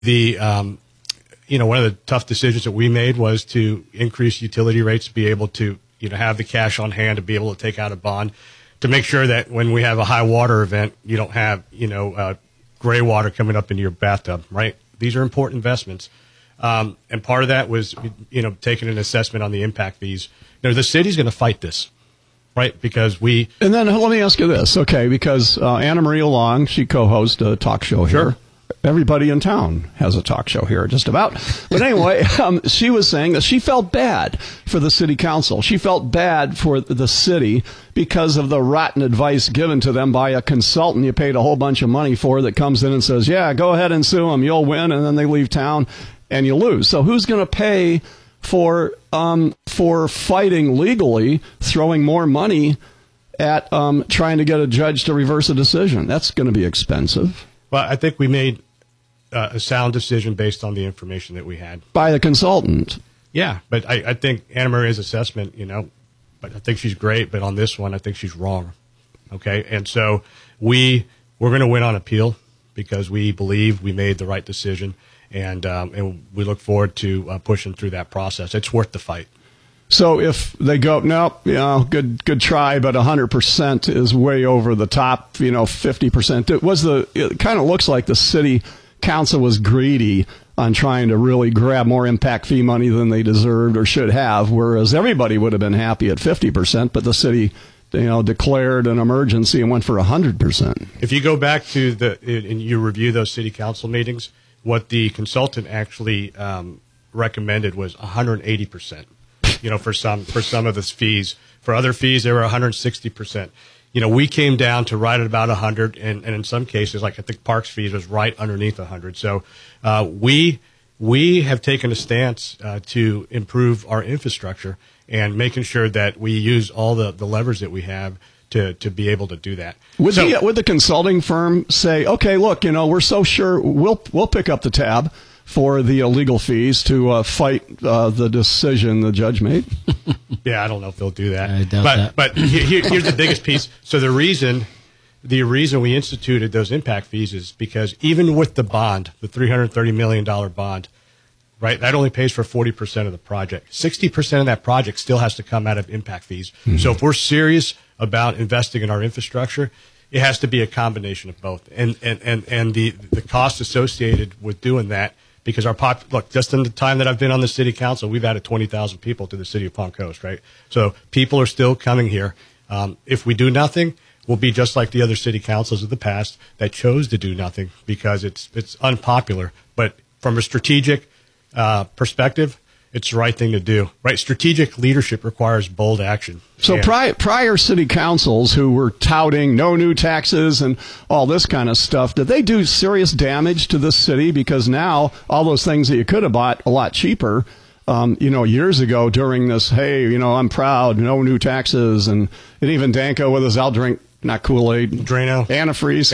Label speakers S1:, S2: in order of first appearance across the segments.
S1: the one of the tough decisions that we made was to increase utility rates to be able to have the cash on hand to be able to take out a bond to make sure that when we have a high water event, you don't have gray water coming up into your bathtub. Right? These are important investments, and part of that was taking an assessment on the impact fees. The city's going to fight this. Right, because
S2: And then let me ask you this, okay, because Anna Maria Long, she co-hosts a talk show here.
S1: Sure.
S2: Everybody in town has a talk show here, just about. But anyway, she was saying that she felt bad for the city council. She felt bad for the city because of the rotten advice given to them by a consultant you paid a whole bunch of money for that comes in and says, yeah, go ahead and sue them, you'll win, and then they leave town and you lose. So who's going to pay for fighting legally, throwing more money at trying to get a judge to reverse a decision? That's going to be expensive.
S1: Well, I think we made a sound decision based on the information that we had.
S2: By the consultant.
S1: Yeah, but I think Anna Maria's assessment, but I think she's great, but on this one, I think she's wrong. Okay, and so we're going to win on appeal because we believe we made the right decision. And we look forward to pushing through that process. It's worth the fight.
S2: So if they go, nope, good try, but 100% is way over the top, 50%. It kind of looks like the city council was greedy on trying to really grab more impact fee money than they deserved or should have, whereas everybody would have been happy at 50%, but the city declared an emergency and went for 100%.
S1: If you go back to and you review those city council meetings, what the consultant actually recommended was 180%. For some of the fees. For other fees, they were 160%. We came down to right at about 100, and in some cases, like I think Parks fees was right underneath 100. So we have taken a stance to improve our infrastructure and making sure that we use all the levers that we have to be able to do that.
S2: Would the consulting firm say, okay, look, we're so sure we'll pick up the tab for the legal fees to fight the decision the judge made?
S1: Yeah, I don't know if they'll do that.
S3: I doubt that.
S1: But here's the biggest piece. So the reason we instituted those impact fees is because even with the bond, the $330 million bond, right, that only pays for 40% of the project. 60% of that project still has to come out of impact fees. Mm-hmm. So if we're serious about investing in our infrastructure, it has to be a combination of both. And the cost associated with doing that, because look, just in the time that I've been on the city council, we've added 20,000 people to the city of Palm Coast, right? So people are still coming here. If we do nothing, we'll be just like the other city councils of the past that chose to do nothing because it's unpopular. But from a strategic perspective, it's the right thing to do, right? Strategic leadership requires bold action.
S2: So prior city councils who were touting no new taxes and all this kind of stuff, did they do serious damage to this city? Because now all those things that you could have bought a lot cheaper, years ago during this, hey, I'm proud, no new taxes, and even Danko with his I'll drink, not Kool-Aid,
S1: Drano,
S2: antifreeze.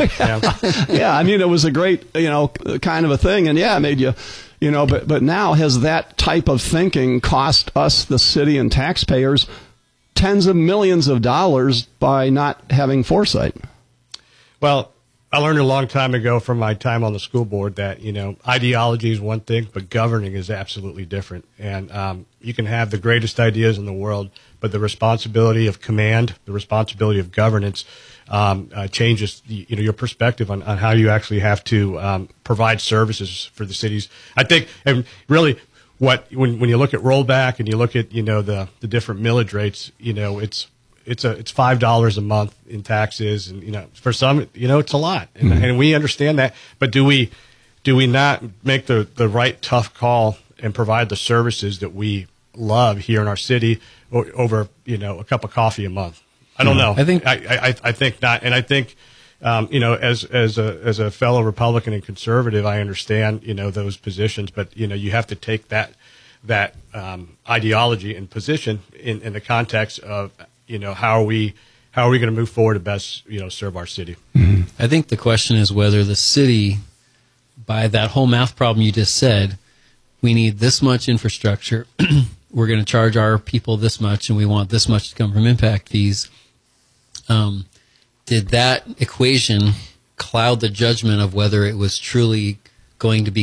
S1: Yeah.
S2: Yeah, I mean, it was a great, kind of a thing, and yeah, it made you. But now has that type of thinking cost us, the city and taxpayers, tens of millions of dollars by not having foresight?
S1: Well, I learned a long time ago from my time on the school board that, ideology is one thing, but governing is absolutely different. And you can have the greatest ideas in the world, but the responsibility of command, the responsibility of governance changes your perspective on how you actually have to provide services for the cities. I think, and really, when you look at rollback and you look at the different millage rates, it's $5 a month in taxes, and for some it's a lot, and we understand that. But do we not make the right tough call and provide the services that we love here in our city over a cup of coffee a month? I don't know.
S3: I think
S1: I think not, and I think as a fellow Republican and conservative, I understand those positions, but you have to take that ideology and position in the context of how are we going to move forward to best serve our city.
S3: Mm-hmm. I think the question is whether the city, by that whole math problem you just said, we need this much infrastructure. We're going to charge our people this much, and we want this much to come from impact fees. Did that equation cloud the judgment of whether it was truly going to be